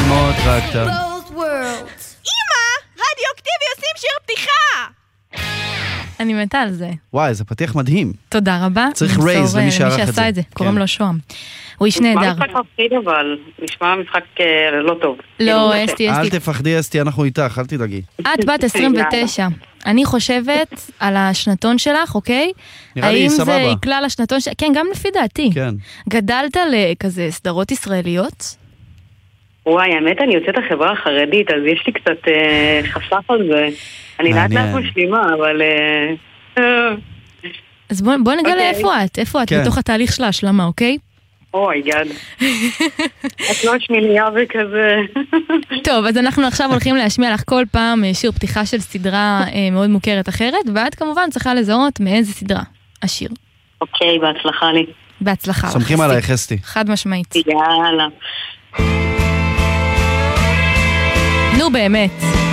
מאוד טרקת. אמא, רדיו-אקטיבי עושים שיר פתיחה. אני מתה על זה. וואי, זה פתיח מדהים. תודה רבה. צריך רייז למי שערך את זה. מי שעשה את זה, קוראים לו שוהם. הוא איש נשמע נהדר. משחק מפחיד אבל, נשמע משחק לא טוב. לא, אסתי. אל תפחדי אסתי, אנחנו איתך, אל תדאגי. את בת 29. אני חושבת על השנתון שלך, אוקיי? נראה לי האם זה סבבה. יקלה לשנתון שלך? כן, גם לפי דעתי. כן. גדלת לכזה סדרות ישראליות? וואי, האמת אני יוצאת החברה החרדית, אז יש לי קצת חשף על זה. אני לאט לאט משלימה, אבל... אז בוא נגלה איפה את. איפה את? בתוך התהליך של ההשלמה, אוקיי? אוי, גד. את לא שמינייה וכזה. טוב, אז אנחנו עכשיו הולכים להשמיע לך כל פעם שיר פתיחה של סדרה מאוד מוכרת אחרת, ואת כמובן צריכה לזהות מאיזה סדרה השיר. אוקיי, בהצלחה לי. בהצלחה לך. סומכים עלייך, אסתי. חד משמעית. יאללה. נו באמת.